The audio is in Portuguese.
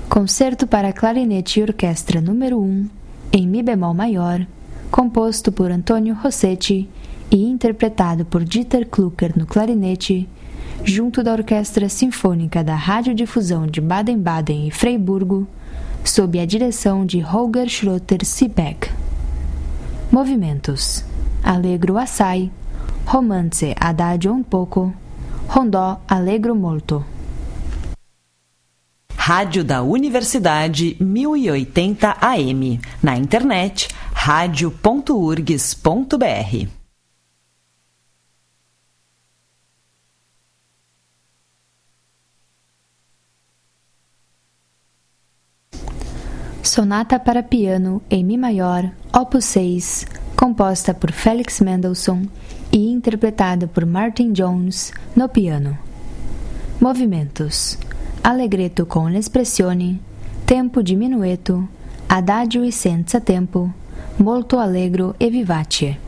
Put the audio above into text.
Concerto para clarinete e orquestra número 1, em Mi bemol maior, composto por Antônio Rossetti e interpretado por Dieter Klucker no clarinete, junto da Orquestra Sinfônica da Radiodifusão de Baden-Baden e Freiburgo, sob a direção de Holger Schroeter-Siebeck. Movimentos: Allegro assai, Romanze adagio un poco, Rondó allegro molto. Rádio da Universidade 1080 AM. Na internet, radio.urgs.br. Sonata para piano em Mi maior, Opus 6, composta por Felix Mendelssohn e interpretada por Martin Jones no piano. Movimentos: Allegretto con l'espressione, tempo di minuetto, adagio e senza tempo, molto allegro e vivace.